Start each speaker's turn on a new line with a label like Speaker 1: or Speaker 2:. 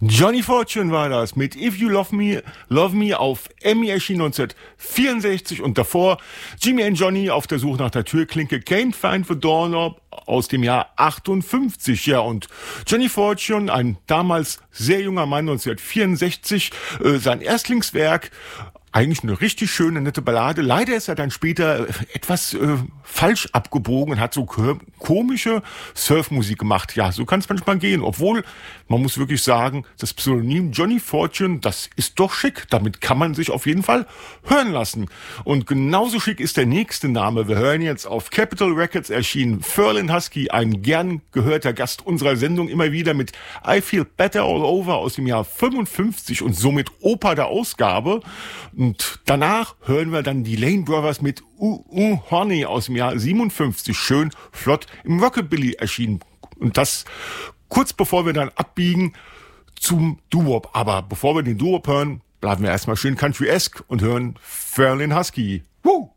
Speaker 1: Johnny Fortune war das mit If You Love Me auf EMI erschienen 1964 und davor Jimmy and Johnny auf der Suche nach der Türklinke Can't Find the Doorknob aus dem Jahr 58. Ja, und Johnny Fortune, ein damals sehr junger Mann, 1964, sein Erstlingswerk. Eigentlich eine richtig schöne, nette Ballade. Leider ist er dann später etwas falsch abgebogen und hat so komische Surfmusik gemacht. Ja, so kann es manchmal gehen. Obwohl, man muss wirklich sagen, das Pseudonym Johnny Fortune, das ist doch schick. Damit kann man sich auf jeden Fall hören lassen. Und genauso schick ist der nächste Name. Wir hören jetzt auf Capitol Records erschienen Ferlin Husky, ein gern gehörter Gast unserer Sendung, immer wieder mit I Feel Better All Over aus dem Jahr 55 und somit Opa der Ausgabe. Und danach hören wir dann die Lane Brothers mit Honey aus dem Jahr 57, schön flott im Rockabilly erschienen. Und das kurz bevor wir dann abbiegen zum Doo-Wop. Aber bevor wir den Doo-Wop hören, bleiben wir erstmal schön country-esque und hören Ferlin Husky. Woo!